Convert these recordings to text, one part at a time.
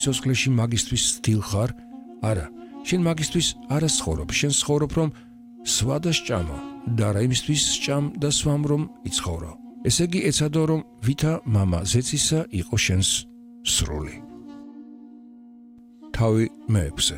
სიცოცხლეში მაგისტვის სტილ ხარ? არა. შენ მაგისტვის არა ცხოვრობ, შენ ცხოვრობ რომ სვა და სჭამა და რა იმისთვის სჭამ და სვამ რომ იცხოვრო. ესე იგი ეცადო რომ ვითა მამა ზეცისა იყო შენს სრული. თავი მეექვსე.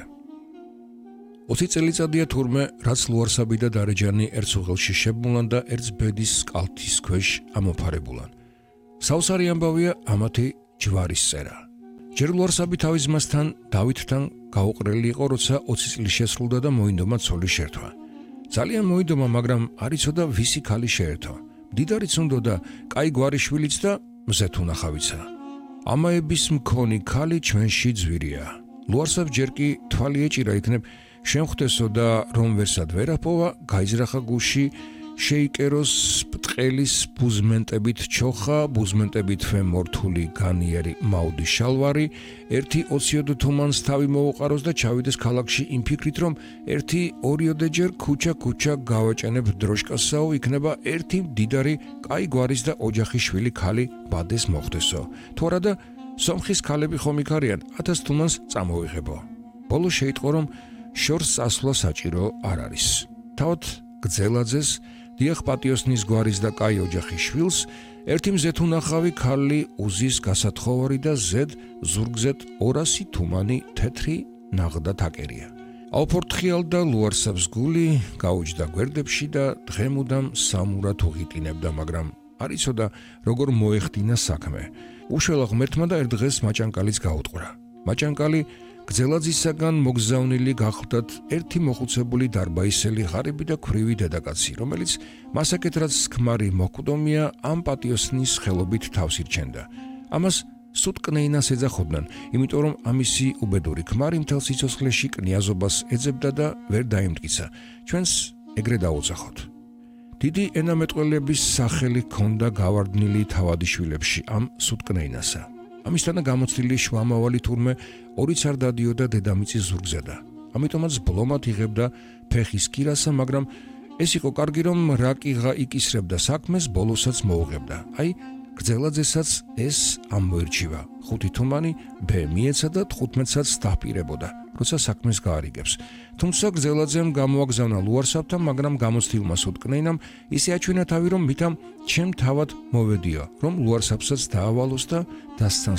20 წელიწადია თურმე, რაც ლუარსაბი და დარეჯანი ერთ უღელში შებმულან და ერთს ბედის კალთის ქვეშ ამოფარებულან. საოცარი ამბავია ამათი ჯვარის წერა. ჯერ ლუარსაბი თავის ძმასთან დავითთან გაუყრელი იყო, როცა 20 წლის შესრულდა და მოინდომა ცოლის შერთვა. ძალიან მოინდომა, მაგრამ არ იცოდა ვისი ქალი შეერთო. დიდარიც უნდოდა, კაი გვარიშვილიც და მზეთუნახავიცა. ამაების მქონი ქალი ჩვენში ძვირია. ლუარსაბ ჯერ კი თვალი ეჭირა იქნებ შემხვდესო და რომ ვერსად ვერაპოვა, გაიზრახა გუში, შეიკეროს ბტყელის ბუზმენტებით ჩოხა, ბუზმენტებითვე მორთული განიერი მაუდი შალვარი, ერთი 20 თუმანს თავი მოუყაროს და ჩავიდეს ქალაქში იმ ფიქრით, რომ ერთი 2-ჯერ ქუჩა გავაჭენებ დროშკასაო, იქნება ერთი მდიდარი, კაი გვარის და ოჯახის შვილი ქალი ბადეს მოხდესო. თუ არა და სომხის ქალები ხომ იქ არიან, 1000 თუმანს წამოვიღებო. ბოლო შეიტყო, რომ შორს წასვლა საჭირო არ არის. თავად გძელაძეს, დიახ პატიოსნის გვარის და კაი ოჯახის შვილს, ერთი მზეთუნახავი ქალი უზის გასათხოვარი და ზედ ზურგზედ 200 თუმანი თეთრი ნაღდა თაკერია. აუფორთხიალ და ლუარსაბს გული გაუჯდა გვერდებში და დღემუდამ სამურად უღიტინებდა, მაგრამ არ იცოდა როგორ მოეხდინა საქმე. უშველა ღმერთმა და ერთ დღეს მაჭანკალიც გაუტყვრა. მაჭანკალი გძელაძისაგან მოგზავნილი გახლდათ ერთი მოხუცებული დარბაისელი ღარიბი და ქვრივი დედაკაცი, რომელიც მასაკეთ რაც ქმარი მოკვდომია ამ პატიოსნის ხელობით თავს ირჩენდა. ამას სუთ კნეინას ეძახოდნენ, იმიტომ რომ ამისი უბედური ქმარი მთელ სიცოცხლეში კნიაზობას ეძებდა და ვერ დაიმტკიცა. ჩვენს ეგრე დაუძახოთ. დიდი ენამეტყველების სახელი ჰქონდა გავარდნილი თავადიშვილებში ამ სუთ კნეინასა. ამისთანა გამოცდილი შვამავალი თურმე ორიც არ დადიოდა დედამიწის ზურგზედა. ამიტომაც ბლომად იღებდა ფეხის კირასა, მაგრამ ეს იყო კარგი, რომ რაკიღა იკისრებდა საქმეს, ბოლოსაც მოუღებდა. აი, გძელაძესაც ეს ამოერჩივა. 5 თუმანი ბე მიეცა და 15-საც დაპირებოდა, როცა საქმეს გაარიგებს. თუმცა გძელაძემ გამოაგზავნა ლუარსაბთან, მაგრამ გამოცდილმა სუთ კნეინამ ისე აჩვენა თავი, რომ მითამ ჩემ თავად მოვედიო, რომ ლუარსაბსაც დაავალოს და დასცან